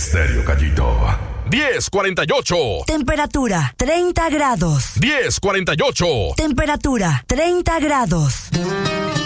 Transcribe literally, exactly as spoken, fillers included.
Estéreo Gallito. diez cuarenta y ocho. Temperatura treinta grados. diez cuarenta y ocho. Temperatura treinta grados.